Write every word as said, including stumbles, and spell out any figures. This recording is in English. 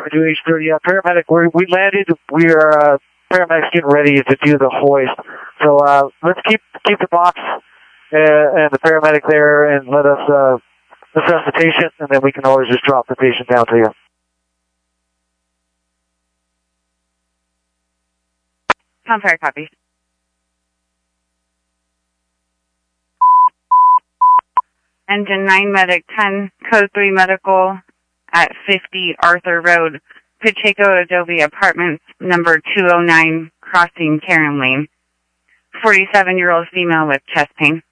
to H thirty. Uh, paramedic, we're, we landed. We are uh, paramedics getting ready to do the hoist. So uh, let's keep keep the box uh, and the paramedic there, and let us uh, assess the patient, and then we can always just drop the patient down to you. Tom Ferry copies. Engine nine Medic ten, Code three Medical at fifty Arthur Road, Pacheco Adobe Apartments, number two oh nine, crossing Karen Lane. forty-seven-year-old female with chest pain.